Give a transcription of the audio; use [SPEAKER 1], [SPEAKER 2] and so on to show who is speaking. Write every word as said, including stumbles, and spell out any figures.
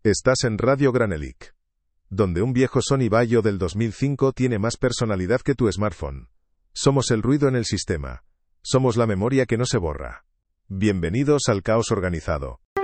[SPEAKER 1] Estás en Radio Granelic, donde un viejo Sony Vaio del dos mil cinco tiene más personalidad que tu smartphone. Somos el ruido en el sistema. Somos la memoria que no se borra. Bienvenidos al caos organizado.